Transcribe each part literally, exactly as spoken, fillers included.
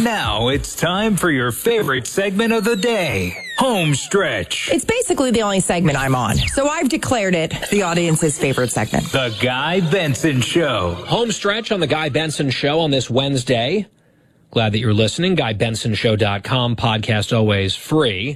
And now it's time for your favorite segment of the day, Home Stretch. It's basically the only segment I'm on, so I've declared it the audience's favorite segment. The Guy Benson Show. Home Stretch on the Guy Benson Show on this Wednesday. Glad that you're listening. guy benson show dot com, podcast always free.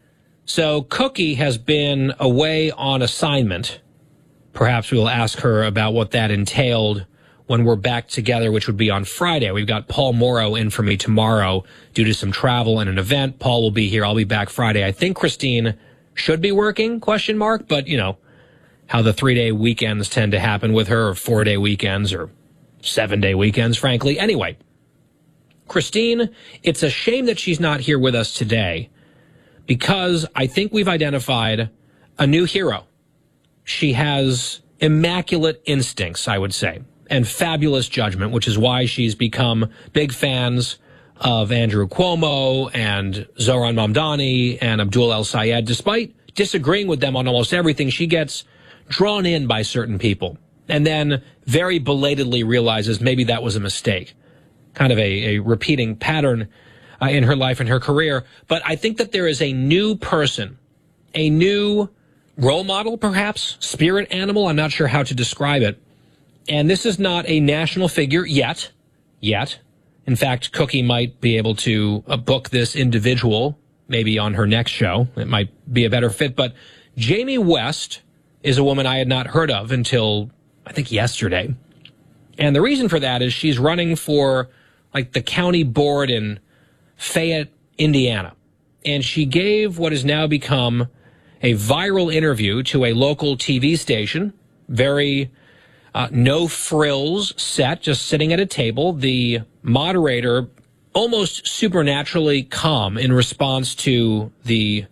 So Cookie has been away on assignment. Perhaps we'll ask her about what that entailed when we're back together, which would be on Friday. We've got Paul Morrow in for me tomorrow due to some travel and an event. Paul will be here. I'll be back Friday. I think Christine should be working, question mark, but, you know, how the three-day weekends tend to happen with her, or four-day weekends, or seven-day weekends, frankly. Anyway, Christine, it's a shame that she's not here with us today because I think we've identified a new hero. She has immaculate instincts, I would say, and fabulous judgment, which is why she's become big fans of Andrew Cuomo and Zohran Mamdani and Abdul El Sayed. Despite disagreeing with them on almost everything, she gets drawn in by certain people and then very belatedly realizes maybe that was a mistake. Kind of a, a repeating pattern uh, in her life and her career. But I think that there is a new person, a new role model, perhaps, spirit animal. I'm not sure how to describe it. And this is not a national figure yet, yet. In fact, Cookie might be able to uh, book this individual maybe on her next show. It might be a better fit. But Jamie West is a woman I had not heard of until, I think, yesterday. And the reason for that is she's running for, like, the county board in Fayette, Indiana. And she gave what has now become a viral interview to a local T V station, very uh, no-frills set, just sitting at a table. The moderator almost supernaturally calm in response to the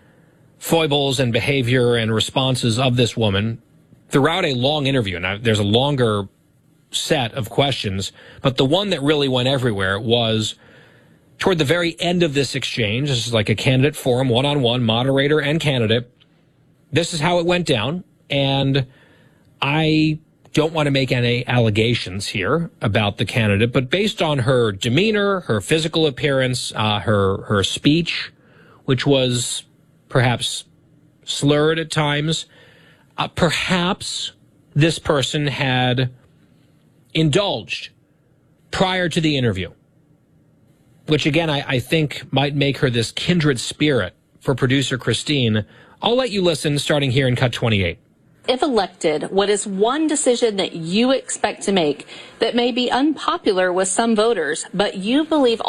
foibles and behavior and responses of this woman throughout a long interview. Now, there's a longer set of questions, but the one that really went everywhere was toward the very end of this exchange. This is like a candidate forum, one-on-one, moderator and candidate. This is how it went down, and I don't want to make any allegations here about the candidate, but based on her demeanor, her physical appearance, uh, her her speech, which was perhaps slurred at times, uh, perhaps this person had indulged prior to the interview, which again I, I think might make her this kindred spirit for producer Christine. I'll let you listen starting here in cut twenty-eight. If elected, what is one decision that you expect to make that may be unpopular with some voters, but you believe